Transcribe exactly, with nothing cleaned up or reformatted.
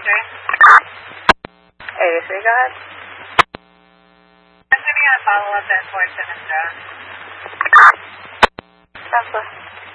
three. eighty-three, go ahead. I'm going to follow up at Fort Simmons Road. Counselor.